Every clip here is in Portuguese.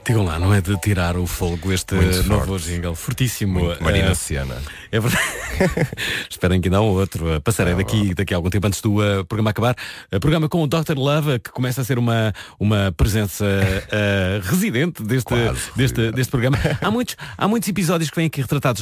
Digam lá, não é de tirar o fogo este Muito novo forte. jingle, fortíssimo. Muito Marina Siena. É verdade. Esperem que ainda há outro. Passarei daqui a algum tempo antes do programa acabar. Programa com o Dr. Love, que começa a ser uma presença residente deste programa. Há muitos episódios que vêm aqui retratados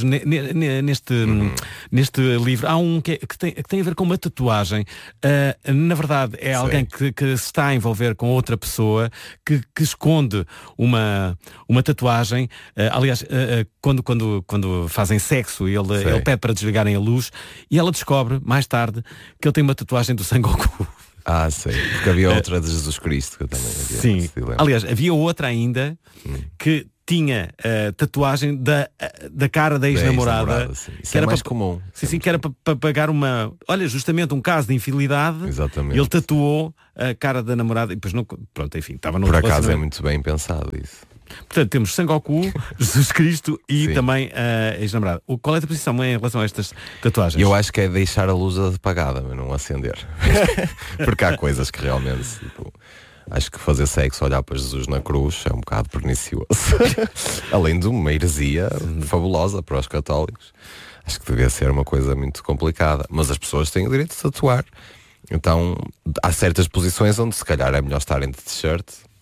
neste livro. Há um que tem a ver com uma tatuagem. Na verdade, é alguém que se está a envolver com outra pessoa que esconde uma tatuagem. Aliás, quando fazem sexo, ele pede para desligarem a luz e ela descobre, mais tarde, que ele tem uma tatuagem do Sengoku. Sei. Porque havia outra de Jesus Cristo que eu também havia. Sim. Aliás, havia outra ainda que tinha a tatuagem da cara da ex-namorada. Que era mais comum. Sim, que era para pagar justamente um caso de infidelidade. Exatamente. Ele tatuou a cara da namorada e depois não. Pronto, enfim, estava no Por acaso é muito bem pensado isso. Portanto, temos Sengoku, Jesus Cristo e também a ex-namorada. Qual é a tua posição em relação a estas tatuagens? Eu acho que é deixar a luz apagada, mas não acender. Porque há coisas que realmente, acho que fazer sexo, olhar para Jesus na cruz é um bocado pernicioso. Além de uma heresia fabulosa para os católicos. Acho que devia ser uma coisa muito complicada. Mas as pessoas têm o direito de tatuar. Então, há certas posições onde se calhar é melhor estarem de t-shirt.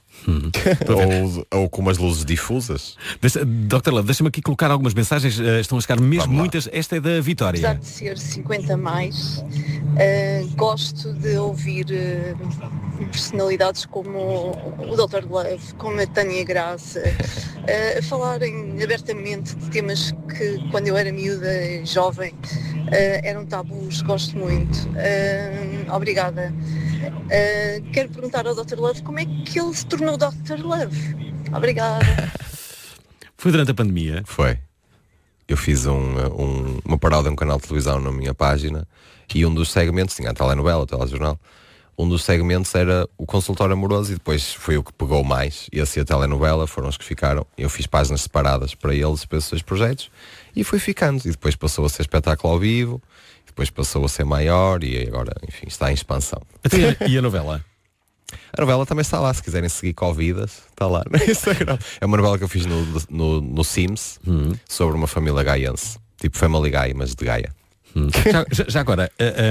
ou com umas luzes difusas. Dr. Love, deixa-me aqui colocar algumas mensagens. Estão a chegar mesmo muitas. Esta é da Vitória. Apesar de ser 50 mais, gosto de ouvir personalidades como o Dr. Love, como a Tânia Graça, falarem abertamente de temas que quando eu era miúda e jovem eram tabus. Gosto muito. Obrigada. Quero perguntar ao Dr. Love como é que ele se tornou Dr. Love. Obrigada. Foi durante a pandemia? Foi. Eu fiz uma paródia de um canal de televisão na minha página e um dos segmentos, tinha a telenovela, o telejornal, um dos segmentos era o consultório amoroso e depois foi o que pegou mais. Esse e a telenovela foram os que ficaram. Eu fiz páginas separadas para eles, para esses dois projetos e foi ficando. E depois passou a ser espetáculo ao vivo, depois passou a ser maior e agora, enfim, está em expansão. E a novela? A novela também está lá, se quiserem seguir Covidas, está lá no Instagram. É uma novela que eu fiz no Sims, sobre uma família gaiense. Tipo Family Guy, mas de Gaia. Já agora,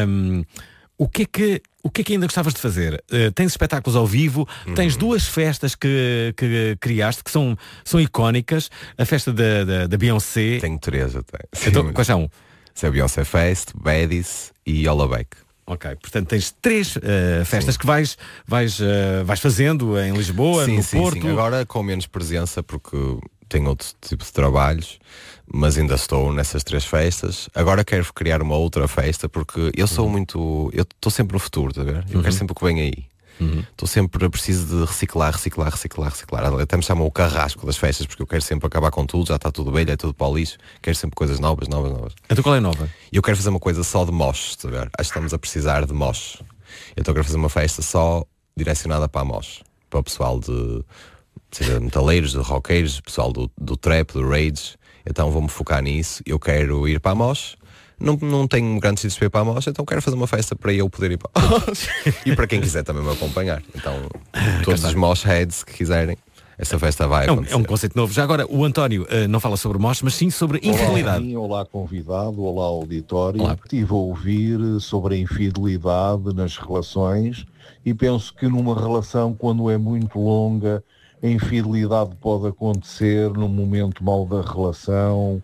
o que é que ainda gostavas de fazer? Tens espetáculos ao vivo, tens duas festas que criaste, que são icónicas. A festa da Beyoncé. Tenho três até. Então, quais são? É a Beyoncé Fest, Baddies e Hollaback. Ok, portanto tens três festas que vais fazendo em Lisboa, no Porto. Sim, agora com menos presença porque tenho outro tipo de trabalhos, mas ainda estou nessas três festas. Agora quero criar uma outra festa porque eu sou eu estou sempre no futuro, tá a ver? Eu quero sempre o que vem aí. Estou sempre preciso de reciclar. Até me chamam o carrasco das festas porque eu quero sempre acabar com tudo, já está tudo velho, é tudo para o lixo. Quero sempre coisas novas. Então qual é a nova? E eu quero fazer uma coisa só de mosh, tá a ver? Acho que estamos a precisar de mosh. Então eu quero fazer uma festa só direcionada para a mosh, para o pessoal seja metaleiros, de roqueiros, pessoal do trap, do rage. Então vou-me focar nisso. Eu quero ir para a mosh. Não tenho grandes sítios para ir para a mosh, então quero fazer uma festa para eu poder ir para a mosh. E para quem quiser também me acompanhar. Então todos os mosh heads que quiserem, essa festa vai acontecer. É um conceito novo. Já agora o António não fala sobre mosh, mas sim sobre infidelidade. Olá convidado, olá auditório. Olá. Estive a ouvir sobre a infidelidade nas relações e penso que numa relação, quando é muito longa, a infidelidade pode acontecer num momento mau da relação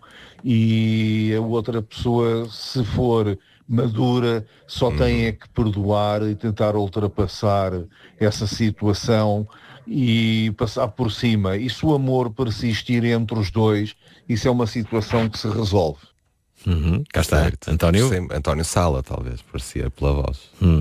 e a outra pessoa, se for madura, só tem é que perdoar e tentar ultrapassar essa situação e passar por cima. E se o amor persistir entre os dois, isso é uma situação que se resolve. Cá está, certo. António. António Sala, talvez, parecia pela voz.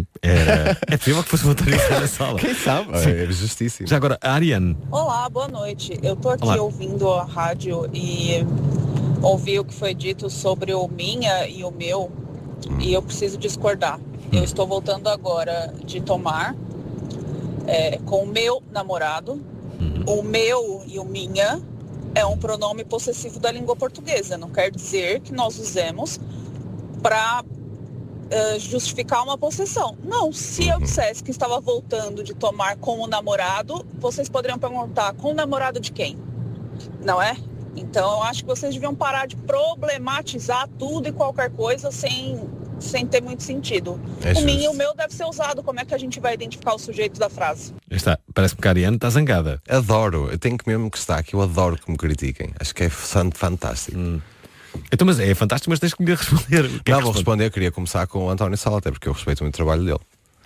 É possível que fosse o António Sala Sala. Quem sabe? É justíssimo. Já agora, a Ariane. Olá, boa noite. Eu tô aqui ouvindo a rádio e ouvi o que foi dito sobre o minha e o meu e eu preciso discordar. Eu estou voltando agora de tomar com o meu namorado. O meu e o minha é um pronome possessivo da língua portuguesa. Não quer dizer que nós usemos para justificar uma possessão. Não, se eu dissesse que estava voltando de tomar com o namorado, vocês poderiam perguntar, com o namorado de quem? Não é? Então eu acho que vocês deviam parar de problematizar tudo e qualquer coisa sem ter muito sentido. O mim e o meu deve ser usado. Como é que a gente vai identificar o sujeito da frase? Parece-me que a Ariane está zangada. Adoro, eu tenho que mesmo que estar aqui, eu adoro que me critiquem. Acho que é fantástico. Então, mas é fantástico, mas tens que me responder. Não, vou responder, eu queria começar com o António Sala, até porque eu respeito muito o trabalho dele.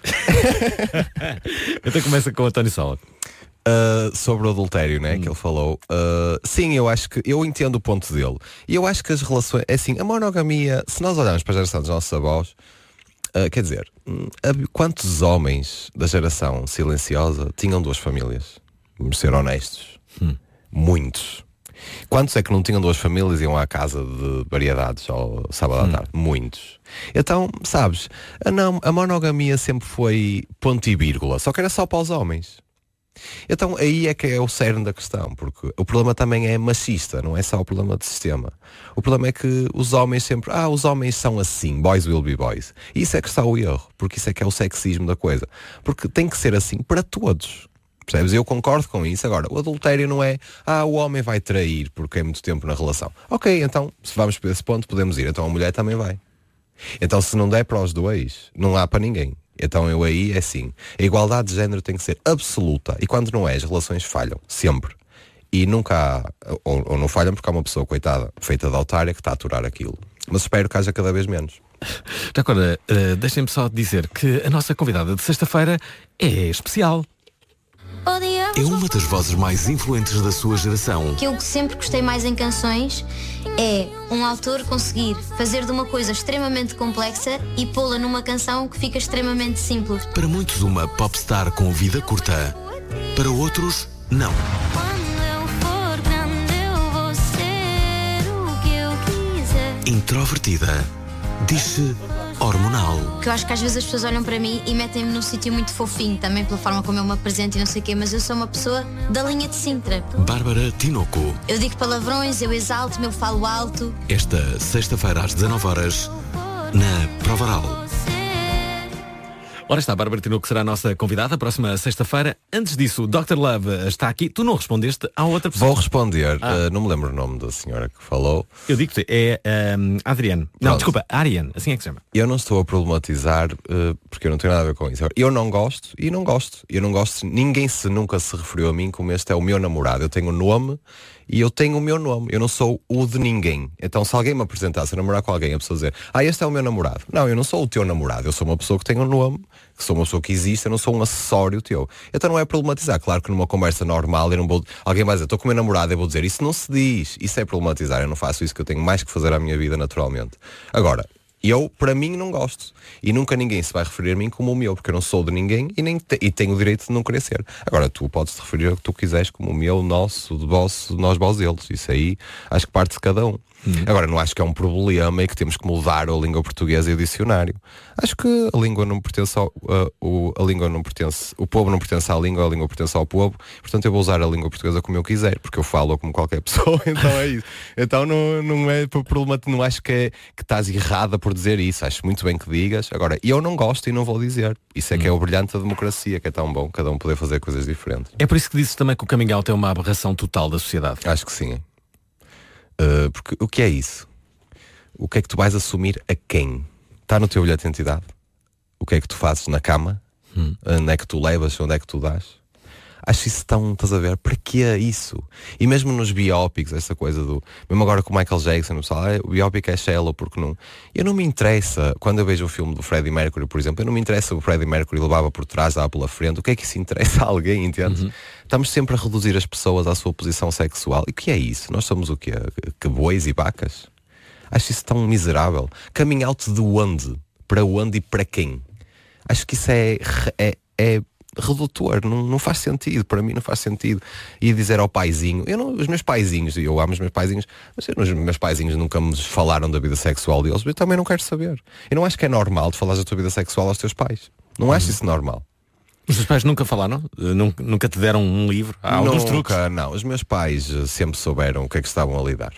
Então começa com o António Sala. Sobre o adultério, né, que ele falou. Sim, eu acho que eu entendo o ponto dele. E eu acho que as relações, é assim, a monogamia, se nós olharmos para a geração dos nossos avós, quer dizer, quantos homens da geração silenciosa tinham 2 famílias? Vamos ser honestos. Muitos. Quantos é que não tinham 2 famílias e iam à casa de variedades ao sábado à tarde? Muitos. Então, sabes, a monogamia sempre foi ponto e vírgula, só que era só para os homens. Então aí é que é o cerne da questão, porque o problema também é machista, não é só o problema de sistema. O problema é que os homens sempre, os homens são assim, boys will be boys. E isso é que está o erro, porque isso é que é o sexismo da coisa. Porque tem que ser assim para todos. Percebes? Eu concordo com isso. Agora, o adultério não é o homem vai trair porque é muito tempo na relação. Ok, então, se vamos para esse ponto, podemos ir. Então a mulher também vai. Então se não der para os dois, não há para ninguém. Então eu aí é assim. A igualdade de género tem que ser absoluta. E quando não é, as relações falham. Sempre. E nunca há, ou não falham porque há uma pessoa, coitada, feita de otária, que está a aturar aquilo. Mas espero que haja cada vez menos. Já agora, deixem-me só dizer que a nossa convidada de sexta-feira é especial. É uma das vozes mais influentes da sua geração. O que eu sempre gostei mais em canções é um autor conseguir fazer de uma coisa extremamente complexa e pô-la numa canção que fica extremamente simples. Para muitos, uma popstar com vida curta. Para outros, não. Quando eu for grande, eu vou ser o que eu quiser. Introvertida. Diz-se hormonal. Que eu acho que às vezes as pessoas olham para mim e metem-me num sítio muito fofinho, também pela forma como eu me apresento e não sei o quê, mas eu sou uma pessoa da linha de Sintra. Bárbara Tinoco. Eu digo palavrões, eu exalto-me, eu falo alto. Esta sexta-feira às 19h na Provaral. Ora está, a Bárbara Tinoco que será a nossa convidada, próxima sexta-feira. Antes disso, o Dr. Love está aqui. Tu não respondeste à outra pessoa. Vou responder. Não me lembro o nome da senhora que falou. Eu digo-te, é Adriane. Não, desculpa, Ariane, assim é que se chama. Eu não estou a problematizar, porque eu não tenho nada a ver com isso. Eu não gosto e não gosto. Eu não gosto, ninguém nunca se referiu a mim como este é o meu namorado. Eu tenho um nome e eu tenho o meu nome. Eu não sou o de ninguém. Então se alguém me apresentasse a namorar com alguém, a pessoa dizer, este é o meu namorado. Não, eu não sou o teu namorado. Eu sou uma pessoa que tem um nome, que sou uma pessoa que existe, eu não sou um acessório teu. Então não é problematizar. Claro que numa conversa normal eu não vou, alguém vai dizer, estou com o meu namorado, eu vou dizer, isso não se diz. Isso é problematizar. Eu não faço isso, que eu tenho mais que fazer à minha vida naturalmente. Agora, eu, para mim, não gosto. E nunca ninguém se vai referir a mim como o meu, porque eu não sou de ninguém e tenho o direito de não querer ser. Agora, tu podes te referir ao que tu quiseres como o meu, o nosso, de vosso, nós, vós, eles. Isso aí, acho que parte de cada um. Agora, não acho que é um problema e que temos que mudar a língua portuguesa e o dicionário. Acho que a língua não pertence a língua não pertence, o povo não pertence à língua, a língua pertence ao povo. Portanto, eu vou usar a língua portuguesa como eu quiser, porque eu falo como qualquer pessoa, então é isso. Então não é problema, não acho que estás errada por dizer isso. Acho muito bem que digas. Agora, eu não gosto e não vou dizer. Isso é que é o brilhante da democracia, que é tão bom cada um poder fazer coisas diferentes. É por isso que dizes também que o coming out é uma aberração total da sociedade. Acho que sim. Porque o que é isso? O que é que tu vais assumir a quem? Está no teu bilhete de identidade? O que é que tu fazes na cama? Onde é que tu levas? Onde é que tu dás? Acho isso tão, estás a ver? Para que é isso? E mesmo nos biópicos, essa coisa do... Mesmo agora com o Michael Jackson, o pessoal, o biópico é shallow, porque não... Eu não me interessa, quando eu vejo o filme do Freddie Mercury, por exemplo, eu não me interessa o Freddie Mercury levava por trás, dava pela frente. O que é que isso interessa a alguém, entende? Estamos sempre a reduzir as pessoas à sua posição sexual. E o que é isso? Nós somos o quê? Que bois e vacas? Acho isso tão miserável. Coming out de onde? Para onde e para quem? Acho que isso é redutor, não faz sentido, para mim não faz sentido. E dizer ao paizinho, os meus paizinhos, eu amo os meus paizinhos, mas os meus paizinhos nunca me falaram da vida sexual deles, eu também não quero saber. Eu não acho que é normal de falar da tua vida sexual aos teus pais. Não acho isso normal. Os teus pais nunca falaram? Nunca te deram um livro? Há alguns truques? Não, os meus pais sempre souberam o que é que estavam a lidar.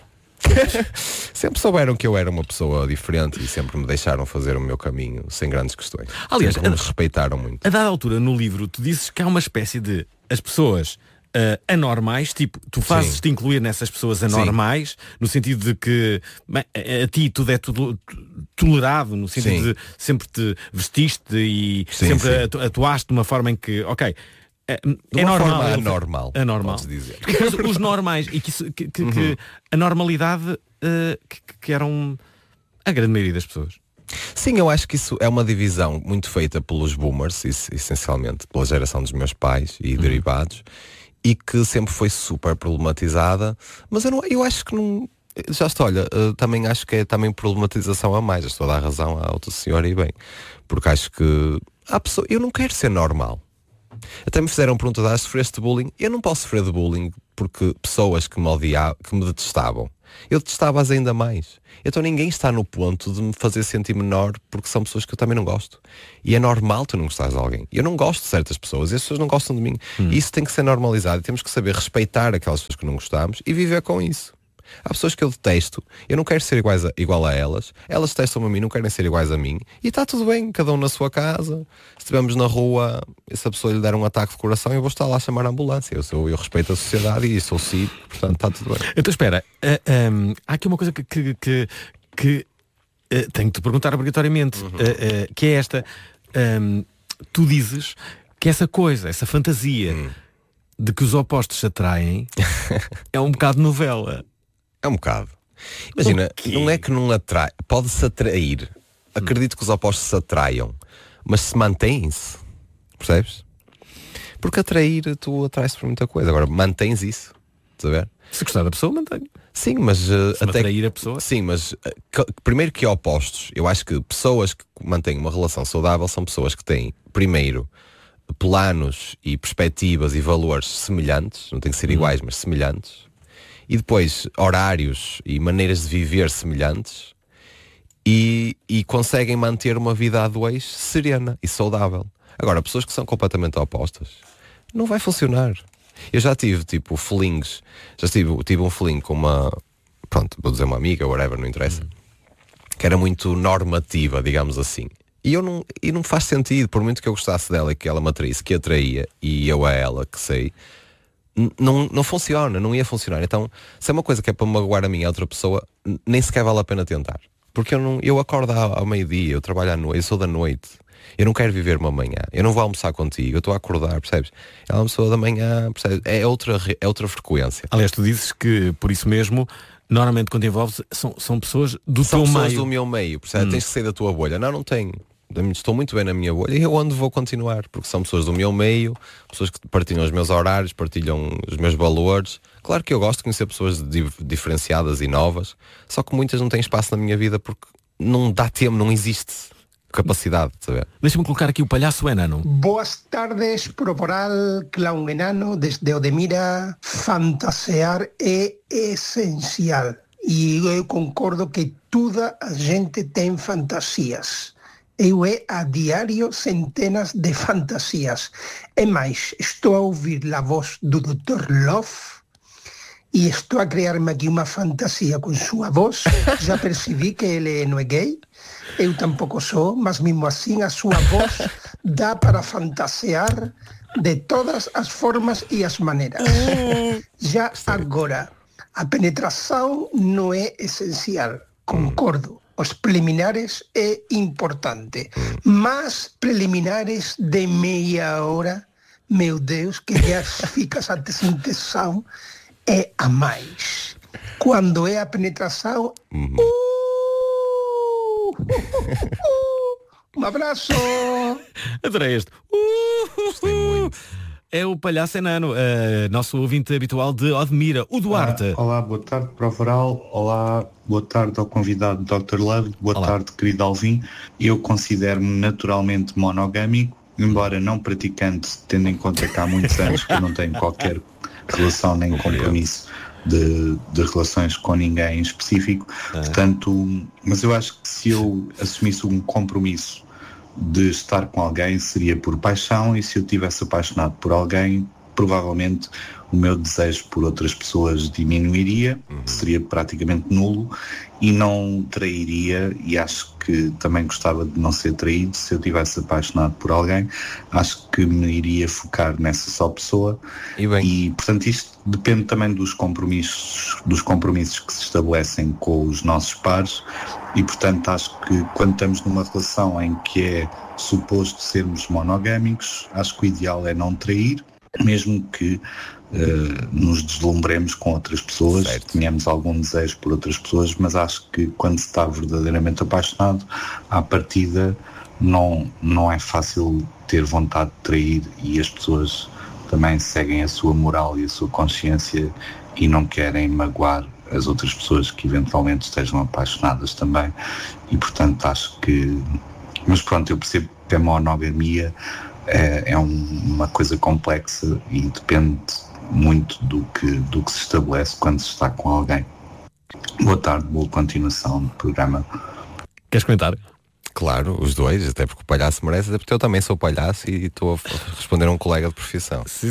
Sempre souberam que eu era uma pessoa diferente e sempre me deixaram fazer o meu caminho sem grandes questões. Aliás, sempre me respeitaram muito. A dada altura no livro tu dizes que há uma espécie de as pessoas anormais, tipo, tu fazes-te incluir nessas pessoas anormais, no sentido de que a ti tudo é tudo tolerado, no sentido de sempre te vestiste e sempre atuaste de uma forma em que, é normal. Anormal. Podes dizer. E os normais, e que a normalidade que eram a grande maioria das pessoas. Sim, eu acho que isso é uma divisão muito feita pelos boomers, essencialmente pela geração dos meus pais e derivados, e que sempre foi super problematizada, mas eu acho que não... Já estou, olha, também acho que é também problematização a mais, estou a dar razão à outra senhora e bem, porque acho que eu não quero ser normal. Até me fizeram perguntas, sofreste bullying? Eu não posso sofrer de bullying porque pessoas que me odiavam, que me detestavam, eu detestava-as ainda mais. Então ninguém está no ponto de me fazer sentir menor porque são pessoas que eu também não gosto. E é normal tu não gostares de alguém. Eu não gosto de certas pessoas e as pessoas não gostam de mim. E isso tem que ser normalizado. E temos que saber respeitar aquelas pessoas que não gostamos e viver com isso. Há pessoas que eu detesto, eu não quero ser igual a elas detestam-me a mim, não querem ser iguais a mim, e está tudo bem, cada um na sua casa. Se estivermos na rua, se a pessoa lhe der um ataque de coração, eu vou estar lá a chamar a ambulância. Eu respeito a sociedade e sou cívico, portanto está tudo bem. Então espera, há aqui uma coisa que tenho que te perguntar obrigatoriamente, que é esta. Tu dizes que essa coisa, essa fantasia de que os opostos se atraem é um bocado novela. É um bocado. Imagina, não é que não atrai, pode-se atrair. Acredito que os opostos se atraiam, mas se mantém-se, percebes? Porque atrair, tu atrai-se por muita coisa. Agora, mantens isso, estás a ver? Se gostar da pessoa, mantém. Sim, mas se até atrair a pessoa. Sim, mas primeiro que opostos, eu acho que pessoas que mantêm uma relação saudável são pessoas que têm, primeiro, planos e perspectivas e valores semelhantes, não tem que ser iguais, mas semelhantes. E depois horários e maneiras de viver semelhantes e conseguem manter uma vida a dois serena e saudável. Agora, pessoas que são completamente opostas, não vai funcionar. Eu já tive tipo flings, tive um fling com uma, pronto, vou dizer uma amiga, whatever, não interessa, que era muito normativa, digamos assim. E não faz sentido, por muito que eu gostasse dela e que ela me atraísse, que atraía, e eu a ela, que sei, não funciona, não ia funcionar. Então, se é uma coisa que é para magoar a mim e a outra pessoa, nem sequer vale a pena tentar. Porque eu acordo ao meio-dia, eu trabalho à noite, eu sou da noite. Eu não quero viver uma manhã, eu não vou almoçar contigo, eu estou a acordar, percebes? Ela é uma pessoa da manhã, percebes? É outra frequência. Aliás, tu dizes que, por isso mesmo, normalmente quando envolves, são pessoas do teu meio. São pessoas do meu meio, percebes? Tens que sair da tua bolha. Não tenho. Estou muito bem na minha bolha e eu onde vou continuar, porque são pessoas do meu meio, pessoas que partilham os meus horários, partilham os meus valores. Claro que eu gosto de conhecer pessoas diferenciadas e novas, só que muitas não têm espaço na minha vida porque não dá tempo, não existe capacidade de saber. Deixa-me colocar aqui o palhaço enano. Boas tardes, Proporal, clown enano, desde Odemira. Fantasear é essencial e eu concordo que toda a gente tem fantasias. Eu a diário centenas de fantasias. É mais, estou a ouvir a voz do Dr. Love e estou a criar-me aqui uma fantasia com sua voz. Já percebi que ele não é gay, eu tampouco sou, mas mesmo assim a sua voz dá para fantasear de todas as formas e as maneiras. Já agora, a penetração não é essencial, concordo. Os preliminares é importante, mas preliminares de meia hora, meu Deus, que já ficas até sem tesão, é a mais. Quando é a penetração, um abraço! Adorei este. Gostei muito. É o palhaço enano, nosso ouvinte habitual de Odemira, o Duarte. Olá, boa tarde, Provaral. Olá, boa tarde ao convidado Dr. Love. Boa tarde, querido Alvin. Eu considero-me naturalmente monogâmico, embora não praticante, tendo em conta que há muitos anos que eu não tenho qualquer relação nem compromisso de relações com ninguém em específico. Portanto, mas eu acho que se eu assumisse um compromisso de estar com alguém seria por paixão, e se eu tivesse apaixonado por alguém provavelmente o meu desejo por outras pessoas diminuiria, seria praticamente nulo e não trairia, e acho que também gostava de não ser traído. Se eu estivesse apaixonado por alguém, acho que me iria focar nessa só pessoa e portanto isto depende também dos compromissos que se estabelecem com os nossos pares e portanto acho que quando estamos numa relação em que é suposto sermos monogâmicos, acho que o ideal é não trair, mesmo que nos deslumbremos com outras pessoas, tenhamos algum desejo por outras pessoas, mas acho que quando se está verdadeiramente apaixonado, à partida não é fácil ter vontade de trair e as pessoas também seguem a sua moral e a sua consciência e não querem magoar as outras pessoas que eventualmente estejam apaixonadas também e portanto acho que... Mas pronto, eu percebo que a monogamia é uma coisa complexa e depende muito do que se estabelece quando se está com alguém. Boa tarde, boa continuação do programa. Queres comentar? Claro, os dois, até porque o palhaço merece, até porque eu também sou palhaço e estou a responder a um colega de profissão. Sim.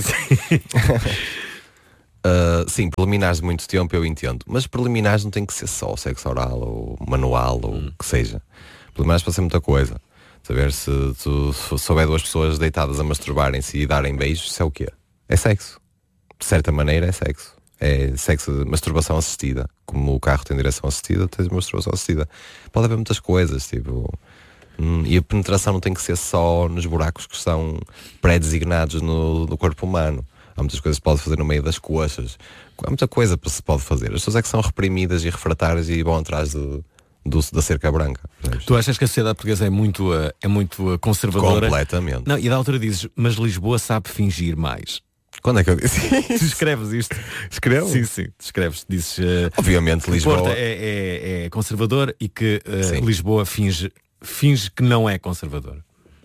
Sim, preliminares de muito tempo eu entendo, mas preliminares não tem que ser só sexo oral ou manual ou o que seja. Preliminares pode ser muita coisa. Saber se tu souber duas pessoas deitadas a masturbarem-se e darem beijos, isso é o quê? É sexo. De certa maneira é sexo. É sexo de masturbação assistida. Como o carro tem direção assistida, tens masturbação assistida. Pode haver muitas coisas, tipo... E a penetração não tem que ser só nos buracos que são pré-designados no corpo humano. Há muitas coisas que se pode fazer no meio das coxas. Há muita coisa que se pode fazer. As pessoas é que são reprimidas e refratárias e vão atrás da cerca branca. Tu achas que a sociedade portuguesa é muito conservadora? Completamente. Não, e da altura dizes, mas Lisboa sabe fingir mais. Quando é que eu disse isso? Tu escreves isto? Escrevo? Sim, tu escreves. Dizes obviamente Lisboa Porto é conservador e que Lisboa finge que não é conservador.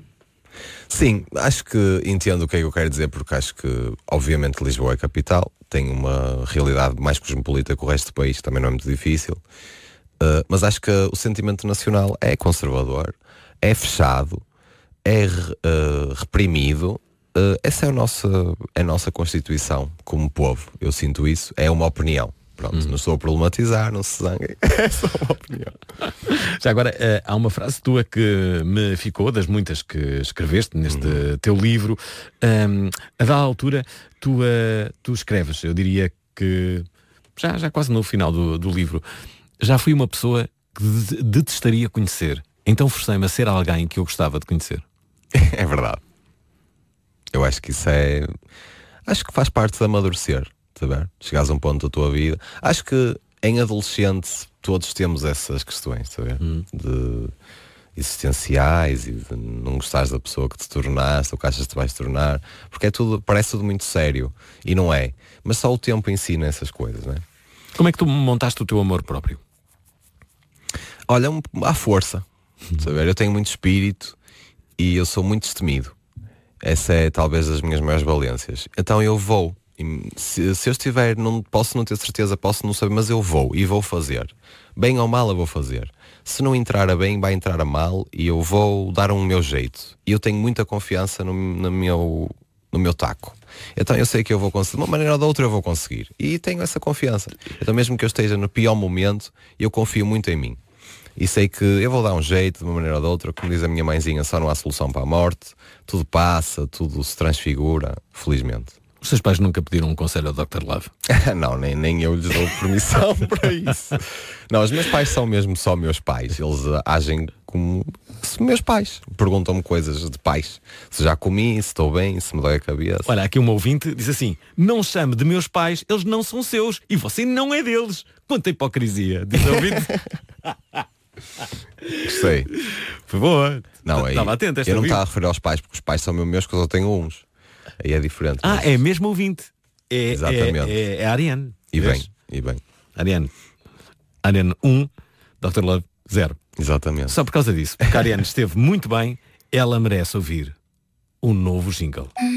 Sim, acho que entendo o que é que eu quero dizer, porque acho que obviamente Lisboa é capital, tem uma realidade mais cosmopolita que o resto do país, que também não é muito difícil. Mas acho que o sentimento nacional é conservador, é fechado, é reprimido. Essa é a nossa Constituição como povo. Eu sinto isso, é uma opinião. Pronto, não estou a problematizar, não se zanguem. É só uma opinião. Já agora, há uma frase tua que me ficou, das muitas que escreveste neste teu livro. A da altura, tu escreves, eu diria que já quase no final do livro, já fui uma pessoa que detestaria conhecer, então forcei-me a ser alguém que eu gostava de conhecer. É verdade. Eu acho que isso acho que faz parte de amadurecer, saber? Chegares a um ponto da tua vida. Acho que em adolescente todos temos essas questões, saber? De existenciais e de não gostares da pessoa que te tornaste ou que achas que te vais tornar, porque parece tudo muito sério e não é. Mas só o tempo ensina essas coisas, não é? Como é que tu montaste o teu amor próprio? Olha, à força, saber? Eu tenho muito espírito e eu sou muito destemido. Essa é talvez as minhas maiores valências. Então eu vou. Se eu estiver, posso não ter certeza, posso não saber, mas eu vou e vou fazer. Bem ou mal eu vou fazer. Se não entrar a bem, vai entrar a mal e eu vou dar um meu jeito. E eu tenho muita confiança no meu taco. Então eu sei que eu vou conseguir, de uma maneira ou da outra eu vou conseguir. E tenho essa confiança. Então mesmo que eu esteja no pior momento, eu confio muito em mim. E sei que eu vou dar um jeito, de uma maneira ou da outra. Como diz a minha mãezinha, só não há solução para a morte. Tudo passa, tudo se transfigura, felizmente. Os seus pais nunca pediram um conselho ao Dr. Love? Não, nem eu lhes dou permissão para isso. Não, os meus pais são mesmo só meus pais. Eles agem como meus pais. Perguntam-me coisas de pais. Se já comi, se estou bem, se me dói a cabeça. Olha, aqui um ouvinte diz assim: não chame de meus pais, eles não são seus e você não é deles. Quanta hipocrisia, diz o ouvinte. Gostei. Foi boa. Não, estava atento. Eu não estava a referir aos pais, porque os pais são meus, que eu só tenho uns. Aí é diferente. Mas... é mesmo ouvinte. Exatamente. É a Ariane. E bem. Ariane 1, Dr. Love 0. Exatamente. Só por causa disso, porque a Ariane esteve muito bem, ela merece ouvir um novo jingle.